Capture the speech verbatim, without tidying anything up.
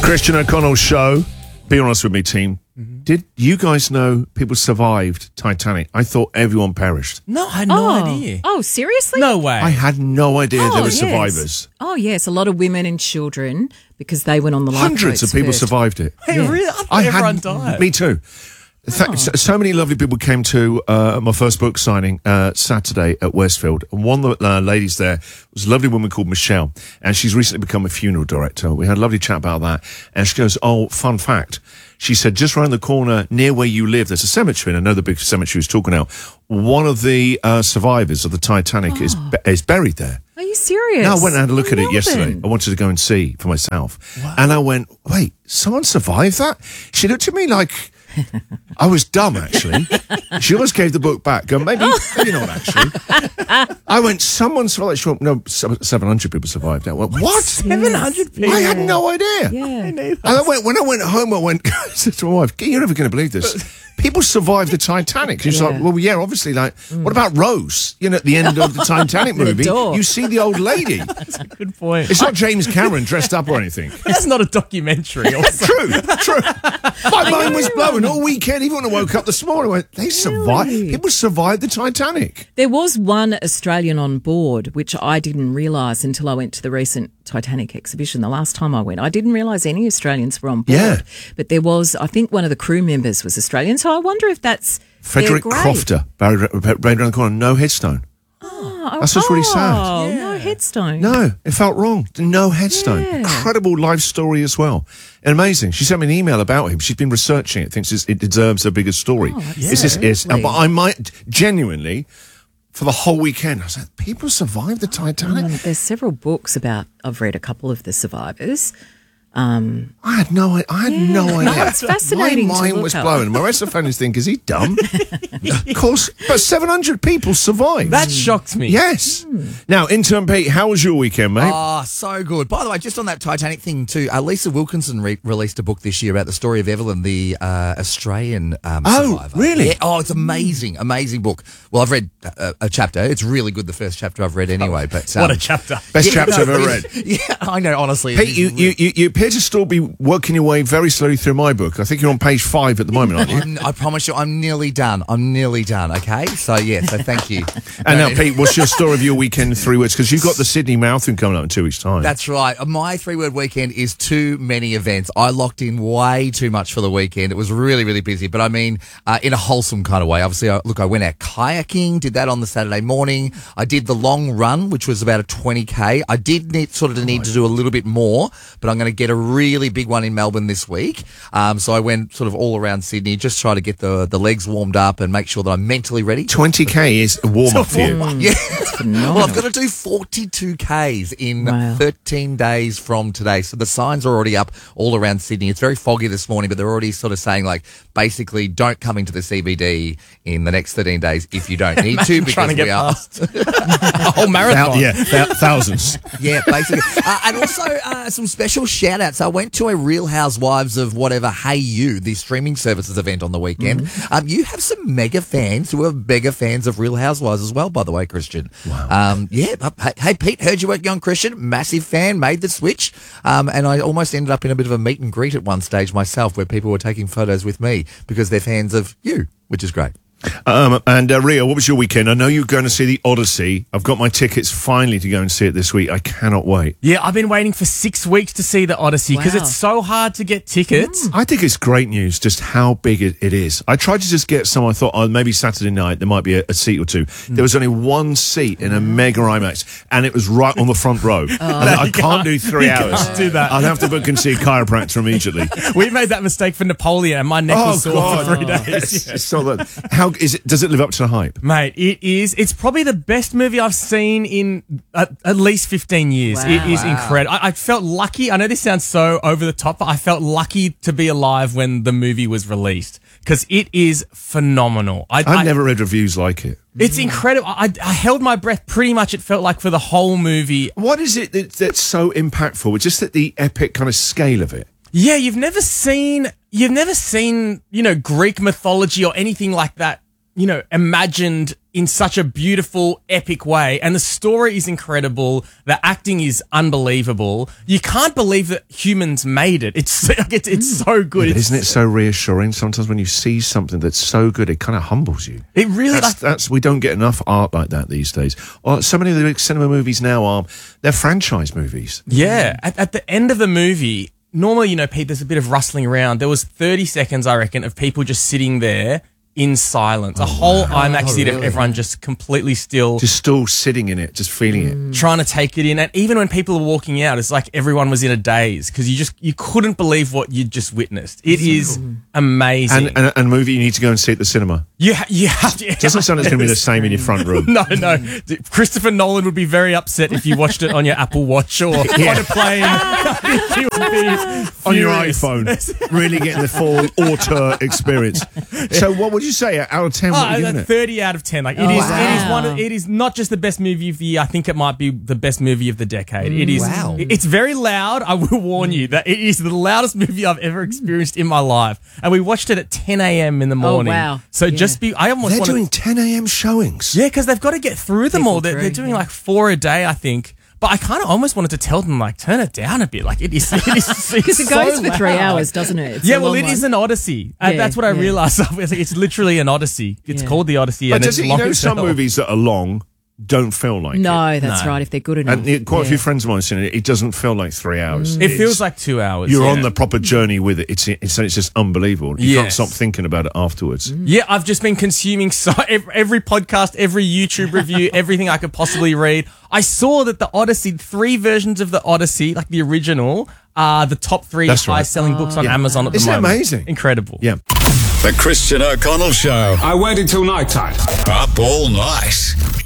Christian O'Connell's show. Be honest with me, team. Mm-hmm. Did you guys know people survived Titanic? I thought everyone perished. No, I had no oh. idea. Oh, seriously? No way. I had no idea oh, there were yes. survivors. Oh, yes. A lot of women and children because they went on the lifeboats Hundreds of people first. survived it. Hey, Yeah. really? I thought I everyone had, died. Me too. Th- Oh. so, so many lovely people came to uh, my first book signing uh, Saturday at Westfield. And one of the uh, ladies there was a lovely woman called Michelle, and she's recently become a funeral director. We had a lovely chat about that. And she goes, oh, fun fact. She said, just round the corner near where you live, there's a cemetery, and I know the big cemetery she was talking about. One of the uh, survivors of the Titanic oh. is is buried there. Are you serious? No, I went and had a look In at it yesterday. Melbourne? I wanted to go and see for myself. Wow. And I went, wait, someone survived that? She looked at me like I was dumb, actually. She almost gave the book back. Go, maybe, maybe not, actually. I went, someone survived. She went, no, seven hundred people survived. I went, what? seven hundred people? I had no idea. Yeah. And I went, when I went home, I went, I said to my wife, you're never going to believe this. People survived the Titanic. She's Yeah. like, well, yeah, obviously, like, what about Rose? You know, at the end of the Titanic The movie, door. you see the old lady. That's a good point. It's not James Cameron dressed up or anything. That's not a documentary. Also. True, true. My mind was blown all weekend. Even when I woke up this morning, I went, they survived. Really? People survived the Titanic. There was one Australian on board, which I didn't realise until I went to the recent Titanic exhibition. The last time I went, I didn't realise any Australians were on board. Yeah. But there was, I think one of the crew members was Australian, so I wonder if that's Frederick their grave. Crofter, buried right around the corner, no headstone. Oh, That's just really sad. Oh, Yeah. no headstone. No, it felt wrong. No headstone. Yeah. Incredible life story as well. And amazing. She sent me an email about him. She's been researching it, thinks it's, it deserves a bigger story. Oh, that's It's just, it's, lovely. but I might genuinely, for the whole weekend, I was like, people survived the Titanic? Um, there's several books about, I've read a couple of the survivors. Um, I had no, I had Yeah. no No, idea. it's fascinating to My mind look was up. blown. My rest of the families think, is he dumb? Of course, but seven hundred people survived. That shocks me. yes. Now, intern Pete, how was your weekend, mate? Oh, so good. By the way, just on that Titanic thing too, uh, Lisa Wilkinson re- released a book this year about the story of Evelyn, the uh, Australian um, Oh, survivor. really? Yeah. Oh, it's amazing, amazing book. Well, I've read a, a chapter. It's really good, the first chapter I've read anyway. But um, What a chapter. Best yeah, chapter I've no, ever it- read. Yeah, I know, honestly. it Pete, is you, really- you, you, you appear to still be working your way very slowly through my book. I think you're on page five at the moment, aren't you? I'm, I promise you, I'm nearly done. I'm nearly done, okay? So, yeah, so thank you. And now, Pete, what's your story of your weekend in three words? Because you've got the Sydney Marathon coming up in two weeks' time. That's right. My three-word weekend is too many events. I locked in way too much for the weekend. It was really, really busy, but I mean, uh, in a wholesome kind of way. Obviously, I, look, I went out kayaking, did that on the Saturday morning. I did the long run, which was about a twenty K. I did need, sort of need to do a little bit more, but I'm going to get a really big one in Melbourne this week. Um, so I went sort of all around Sydney, just try to get the, the legs warmed up and make sure that I'm mentally ready. twenty K is a warm-up for you. Yeah. phenomenal. Well, I've got to do forty-two Ks in Wow. thirteen days from today. So the signs are already up all around Sydney. It's very foggy this morning, but they're already sort of saying, like, basically, don't come into the C B D in the next thirteen days if you don't need to, because Trying to get we are. past a whole marathon. Thou- yeah, thou- thousands. Yeah, basically. uh, and also uh, some special shout outs. I went to a Real Housewives of whatever, Hey You, the streaming services event on the weekend. Mm-hmm. Um, you have some mega fans who are mega fans of Real Housewives as well, by the way, Christian. Wow. Um, yeah. uh, Hey, hey, Pete, heard you working on Christian. Massive fan, made the switch. Um, and I almost ended up in a bit of a meet and greet at one stage myself where people were taking photos with me because they're fans of you, which is great. Um, and uh, Ria, what was your weekend? I know you're going to see the Odyssey. I've got my tickets finally to go and see it this week. I cannot wait. Yeah, I've been waiting for six weeks to see the Odyssey because Wow. it's so hard to get tickets. I think it's great news just how big it, it is. I tried to just get some. I thought, oh, maybe Saturday night there might be a, a seat or two. There was only one seat in a mega IMAX, and it was right on the front row. And I can't do three you hours. can't do that. I'll have to book and see a chiropractor immediately. We made that mistake for Napoleon and my neck Oh was sore God! for three days. It's, it's so good. How is it? Does it live up to the hype? Mate, it is. It's probably the best movie I've seen in at, at least fifteen years. Wow. It is Wow. incredible. I, I felt lucky. I know this sounds so over the top, but I felt lucky to be alive when the movie was released because it is phenomenal. I, I've I- never read reviews like it. It's incredible. I, I held my breath pretty much, it felt like, for the whole movie. What is it that, that's so impactful? Just that the epic kind of scale of it. Yeah, you've never seen, you've never seen, you know, Greek mythology or anything like that you know, imagined in such a beautiful, epic way. And the story is incredible. The acting is unbelievable. You can't believe that humans made it. It's it's, it's so good. Yeah, It's- isn't it so reassuring? Sometimes when you see something that's so good, it kind of humbles you. It really, That's, like, that's we don't get enough art like that these days. Well, so many of the big cinema movies now are they're franchise movies. yeah. At, at the end of the movie, normally, you know, Pete, there's a bit of rustling around. There was thirty seconds, I reckon, of people just sitting there in silence. A whole IMAX theater of really? everyone just completely still, Just still sitting in it, just feeling it. trying to take it in. And even when people were walking out, it's like everyone was in a daze because you just you couldn't believe what you'd just witnessed. It is amazing. And, and and a movie you need to go and see at the cinema. you ha- you have to. Doesn't sound like it's going to be the same in your front room. No, no. Christopher Nolan would be very upset if you watched it on your Apple Watch or on a plane. He would be On your furious. iPhone, really getting the full auteur experience. So, what would you say out of ten? What Oh, are you giving uh, it? thirty out of ten. Like it Oh, is, wow. it is one. Of, it is not just the best movie of the year. I think it might be the best movie of the decade. It is. Wow. it- It's very loud. I will warn you that it is the loudest movie I've ever experienced in my life. And we watched it at ten a.m. in the morning. wow. So Yeah. just be. I almost They're want doing ten a.m. showings. Yeah, because they've got to get through them People all. They're, they're through, doing yeah. like four a day, I think. But I kind of almost wanted to tell them, like, turn it down a bit. Like, it is. It is Because it goes for three hours, doesn't it? It's Yeah, a well, long it one. is an odyssey. Uh, Yeah, that's what I yeah. realized. It's, like, it's literally an odyssey. It's Yeah. called the Odyssey. But and does it's it, you long know, as some hell. movies that are long don't feel like it. No, that's No. right. If they're good enough. And it, quite a Yeah. few friends of mine have seen it. It doesn't feel like three hours. It It's- feels like two hours. you're yeah. on the proper journey with it. It's it's, it's just unbelievable. You can't Yes. stop thinking about it afterwards. Yeah, I've just been consuming so every, every podcast, every YouTube review, everything I could possibly read. I saw that the Odyssey, three versions of the Odyssey, like the original, are the top three That's right. highest selling books on Yeah. Amazon at the Isn't it moment. amazing? Incredible. Yeah. The Christian O'Connell Show. I waited till night time. Up all night.